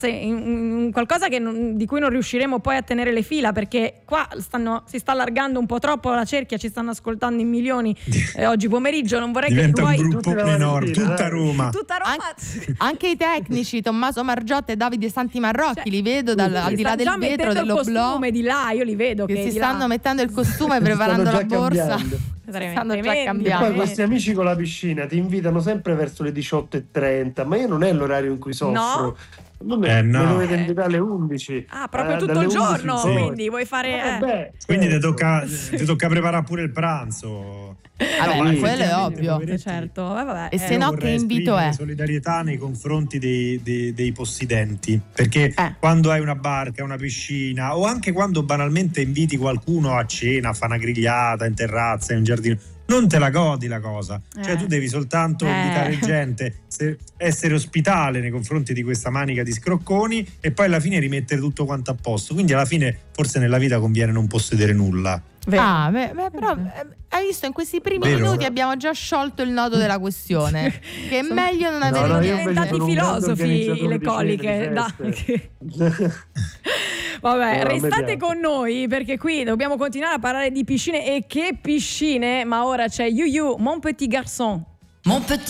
in qualcosa di cui non riusciremo poi a tenere le fila, perché qua si sta allargando un po' troppo la cerchia, ci stanno ascoltando in milioni oggi pomeriggio, non vorrei diventa che un gruppo minore, tutta Roma. Anche i tecnici Tommaso Margiotta e Davide Santi Marrocchi, li vedo al di là del vetro dell'Oblò, di là, io li vedo che si stanno mettendo il costume e preparando la borsa. Stanno già cambiando. E poi questi amici con la piscina ti invitano sempre verso le 18:30, ma io non è l'orario in cui soffro. No? Mi dovete invitare alle 11. Proprio tutto il giorno, quindi vuoi fare quindi ti tocca preparare pure il pranzo. Quello è ovvio, certo. Vabbè. E se no, che invito è? Solidarietà nei confronti dei possidenti, perché quando hai una barca, una piscina, o anche quando banalmente inviti qualcuno a cena, a fare una grigliata in terrazza, in un giardino, non te la godi la cosa, cioè tu devi soltanto invitare gente, essere ospitale nei confronti di questa manica di scrocconi e poi alla fine rimettere tutto quanto a posto. Quindi alla fine forse nella vita conviene non possedere nulla. Però hai visto, in questi primi minuti abbiamo già sciolto il nodo della questione, che è meglio non avere sono diventati filosofi le coliche. Vabbè, restate con noi, perché qui dobbiamo continuare a parlare di piscine, e che piscine, ma ora c'è You, Mon Petit Garçon. Mon petit